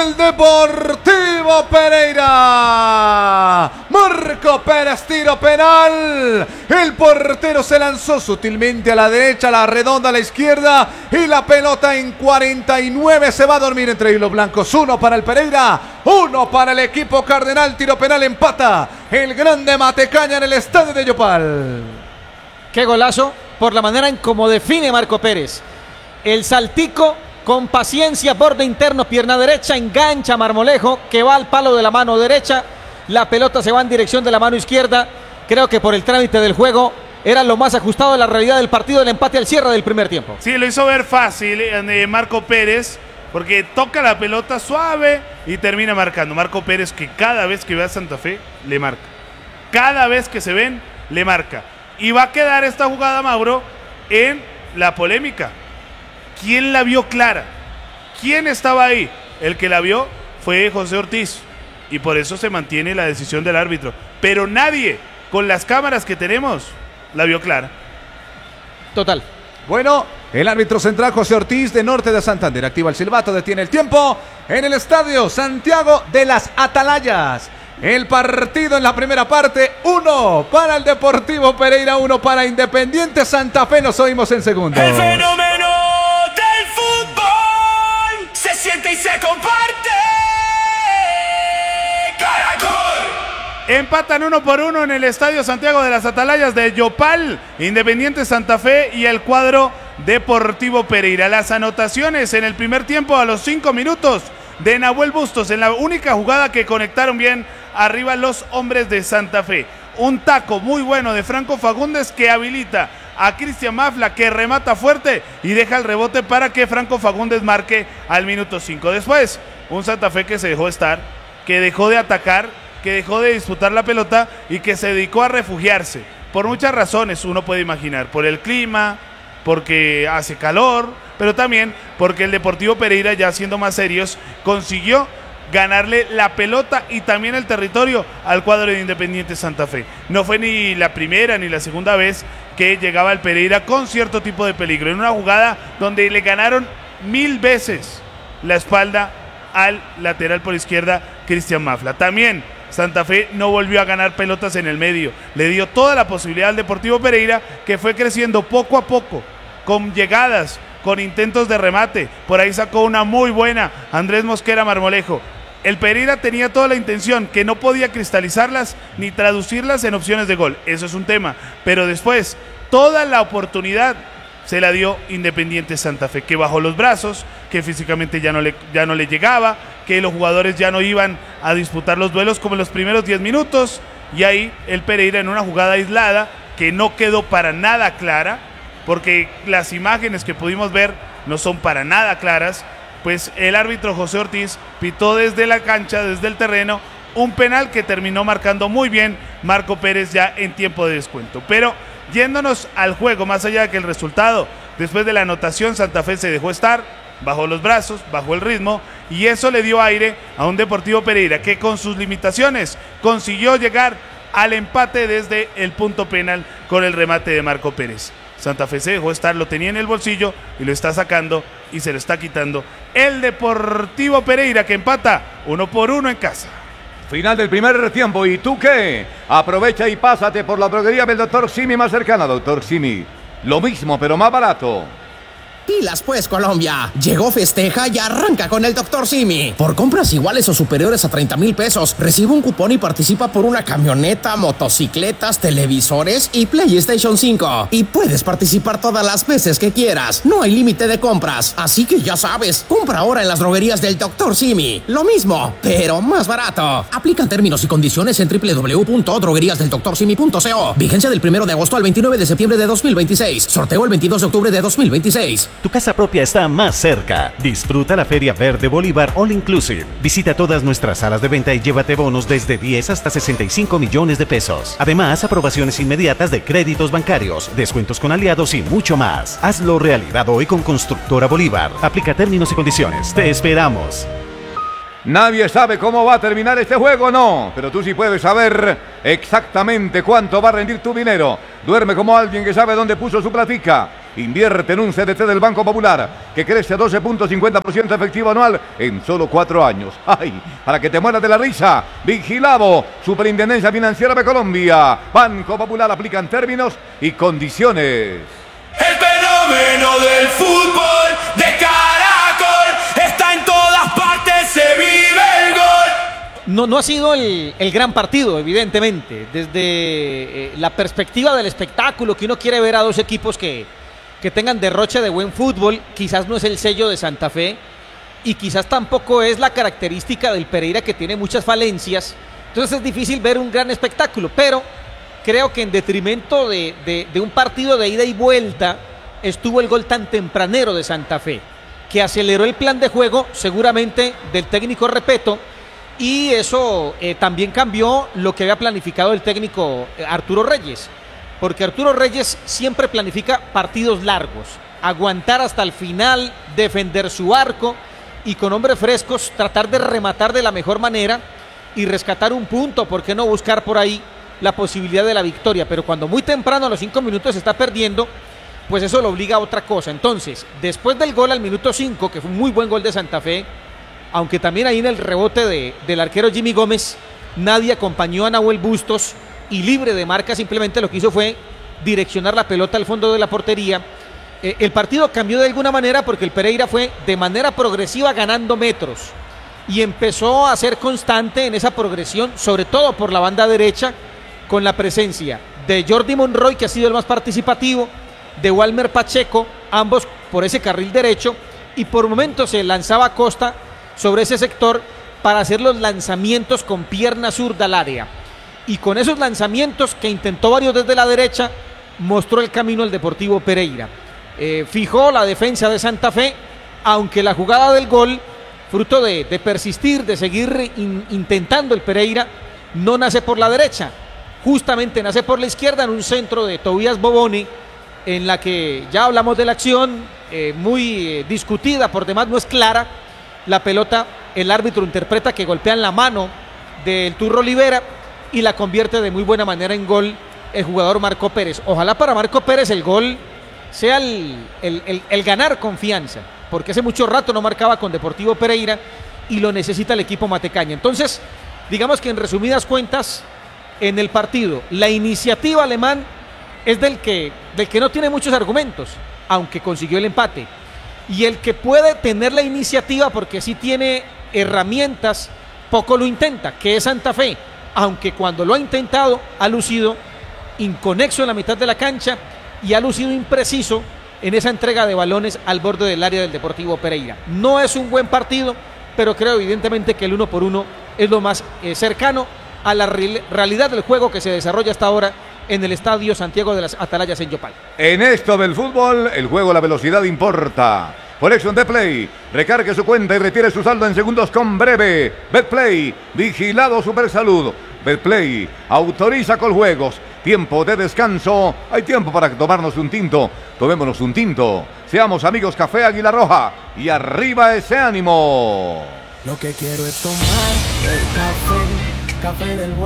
el Deportivo Pereira. Marco Pérez, tiro penal. El portero se lanzó sutilmente a la derecha, la redonda a la izquierda y la pelota en 49 se va a dormir entre hilos blancos. 1 para el Pereira, 1 para el equipo cardenal. Tiro penal, empata el grande Matecaña en el estadio de Yopal. Qué golazo por la manera en cómo define Marco Pérez. El saltico con paciencia, borde interno, pierna derecha, engancha a Marmolejo, que va al palo de la mano derecha. La pelota se va en dirección de la mano izquierda. Creo que por el trámite del juego era lo más ajustado de la realidad del partido, el empate al cierre del primer tiempo. Sí, lo hizo ver fácil Marco Pérez, porque toca la pelota suave y termina marcando. Marco Pérez, que cada vez que ve a Santa Fe, le marca. Cada vez que se ven, le marca. Y va a quedar esta jugada, Mauro, en la polémica. ¿Quién la vio clara? ¿Quién estaba ahí? El que la vio fue José Ortiz. Y por eso se mantiene la decisión del árbitro. Pero nadie, con las cámaras que tenemos, la vio clara. Total. Bueno, el árbitro central José Ortiz de Norte de Santander activa el silbato, detiene el tiempo en el estadio Santiago de las Atalayas. El partido en la primera parte, 1 para el Deportivo Pereira, 1 para Independiente Santa Fe. Nos oímos en segundo. El fenómeno del fútbol se siente y se comparte. Caracol. Empatan 1-1 en el estadio Santiago de las Atalayas de Yopal, Independiente Santa Fe y el cuadro Deportivo Pereira. Las anotaciones en el primer tiempo a los 5 minutos de Nahuel Bustos, en la única jugada que conectaron bien arriba los hombres de Santa Fe. Un taco muy bueno de Franco Fagundes que habilita a Cristian Mafla, que remata fuerte y deja el rebote para que Franco Fagundes marque al minuto 5. Después, un Santa Fe que se dejó estar, que dejó de atacar, que dejó de disputar la pelota y que se dedicó a refugiarse. Por muchas razones uno puede imaginar, por el clima, porque hace calor, pero también porque el Deportivo Pereira, ya siendo más serios, consiguió ganarle la pelota y también el territorio al cuadro de Independiente Santa Fe. No fue ni la primera ni la segunda vez que llegaba el Pereira con cierto tipo de peligro, en una jugada donde le ganaron 1000 veces la espalda al lateral por izquierda Cristian Mafla. También Santa Fe no volvió a ganar pelotas en el medio, le dio toda la posibilidad al Deportivo Pereira, que fue creciendo poco a poco, con llegadas, con intentos de remate. Por ahí sacó una muy buena Andrés Mosquera Marmolejo. El Pereira tenía toda la intención, que no podía cristalizarlas ni traducirlas en opciones de gol. Eso es un tema. Pero después, toda la oportunidad se la dio Independiente Santa Fe, que bajó los brazos, que físicamente ya no le llegaba, que los jugadores ya no iban a disputar los duelos como en los primeros 10 minutos. Y ahí el Pereira, en una jugada aislada que no quedó para nada clara, porque las imágenes que pudimos ver no son para nada claras, pues el árbitro José Ortiz pitó desde la cancha, desde el terreno, un penal que terminó marcando muy bien Marco Pérez ya en tiempo de descuento. Pero yéndonos al juego, más allá de que el resultado, después de la anotación, Santa Fe se dejó estar, bajó los brazos, bajó el ritmo, y eso le dio aire a un Deportivo Pereira que con sus limitaciones consiguió llegar al empate desde el punto penal con el remate de Marco Pérez. Santa Fe se dejó estar, lo tenía en el bolsillo y lo está sacando y se lo está quitando el Deportivo Pereira, que empata 1-1 en casa. Final del primer tiempo. ¿Y tú qué? Aprovecha y pásate por la droguería del Dr. Simi más cercana. Dr. Simi, lo mismo pero más barato. Pilas pues, Colombia. Llegó, festeja y arranca con el Dr. Simi. Por compras iguales o superiores a 30,000 pesos, recibe un cupón y participa por una camioneta, motocicletas, televisores y PlayStation 5. Y puedes participar todas las veces que quieras. No hay límite de compras. Así que ya sabes, compra ahora en las droguerías del Dr. Simi. Lo mismo, pero más barato. Aplican términos y condiciones en www.drogueríasdeldoctorsimi.co. Vigencia del 1 de agosto al 29 de septiembre de 2026. Sorteo el 22 de octubre de 2026. Tu casa propia está más cerca. Disfruta la Feria Verde Bolívar All Inclusive. Visita todas nuestras salas de venta y llévate bonos desde 10 hasta 65 millones de pesos. Además, aprobaciones inmediatas de créditos bancarios, descuentos con aliados y mucho más. Hazlo realidad hoy con Constructora Bolívar. Aplica términos y condiciones. Te esperamos. Nadie sabe cómo va a terminar este juego, no. Pero tú sí puedes saber exactamente cuánto va a rendir tu dinero. Duerme como alguien que sabe dónde puso su platica. Invierte en un CDT del Banco Popular que crece a 12.50% efectivo anual en solo 4 años. ¡Ay! Para que te mueras de la risa. Vigilado. Superintendencia Financiera de Colombia. Banco Popular, aplican términos y condiciones. El fenómeno del fútbol de Caracol está en todas partes, se vive el gol. No ha sido el gran partido, evidentemente. Desde la perspectiva del espectáculo, que uno quiere ver a dos equipos que tengan derroche de buen fútbol, quizás no es el sello de Santa Fe y quizás tampoco es la característica del Pereira, que tiene muchas falencias. Entonces es difícil ver un gran espectáculo, pero creo que en detrimento de un partido de ida y vuelta estuvo el gol tan tempranero de Santa Fe, que aceleró el plan de juego seguramente del técnico Repeto, y eso también cambió lo que había planificado el técnico Arturo Reyes, porque Arturo Reyes siempre planifica partidos largos, aguantar hasta el final, defender su arco y con hombres frescos tratar de rematar de la mejor manera y rescatar un punto, ¿por qué no buscar por ahí la posibilidad de la victoria? Pero cuando muy temprano, a los 5 minutos, se está perdiendo, pues eso lo obliga a otra cosa. Entonces, después del gol al minuto 5, que fue un muy buen gol de Santa Fe, aunque también ahí en el rebote del arquero Jimmy Gómez, nadie acompañó a Nahuel Bustos, y libre de marca simplemente lo que hizo fue direccionar la pelota al fondo de la portería. El partido cambió de alguna manera porque el Pereira fue de manera progresiva ganando metros y empezó a ser constante en esa progresión, sobre todo por la banda derecha, con la presencia de Jordi Monroy, que ha sido el más participativo, de Walmer Pacheco, ambos por ese carril derecho, y por momentos se lanzaba Costa sobre ese sector para hacer los lanzamientos con pierna zurda al área. Y con esos lanzamientos, que intentó varios desde la derecha, mostró el camino al Deportivo Pereira. Fijó la defensa de Santa Fe, aunque la jugada del gol, fruto de persistir, de seguir intentando el Pereira, no nace por la derecha, justamente nace por la izquierda, en un centro de Tobías Bobone, en la que ya hablamos de la acción, muy discutida, por demás no es clara. La pelota, el árbitro interpreta que golpean la mano del Turro Olivera y la convierte de muy buena manera en gol el jugador Marco Pérez. Ojalá para Marco Pérez el gol sea el ganar confianza, porque hace mucho rato no marcaba con Deportivo Pereira y lo necesita el equipo matecaña. Entonces, digamos que en resumidas cuentas, en el partido, la iniciativa alemán es del que no tiene muchos argumentos, aunque consiguió el empate. Y el que puede tener la iniciativa, porque sí tiene herramientas, poco lo intenta, que es Santa Fe, aunque cuando lo ha intentado ha lucido inconexo en la mitad de la cancha y ha lucido impreciso en esa entrega de balones al borde del área del Deportivo Pereira. No es un buen partido, pero creo evidentemente que el 1-1 es lo más cercano a la realidad del juego que se desarrolla hasta ahora en el Estadio Santiago de las Atalayas en Yopal. En esto del fútbol, el juego, la velocidad importa. Por Action Betplay, recargue su cuenta y retire su saldo en segundos con Breve. Betplay, vigilado Supersalud. Betplay, autoriza con juegos. Tiempo de descanso. Hay tiempo para tomarnos un tinto. Tomémonos un tinto. Seamos amigos Café Águila Roja. Y arriba ese ánimo. Lo que quiero es tomar el café, café del bueno.